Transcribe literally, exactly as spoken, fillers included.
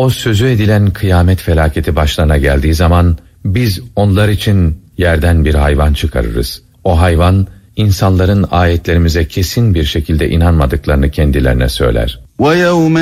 O sözü edilen kıyamet felaketi başlarına geldiği zaman biz onlar için yerden bir hayvan çıkarırız. O hayvan insanların ayetlerimize kesin bir şekilde inanmadıklarını kendilerine söyler. وَيَوْمَ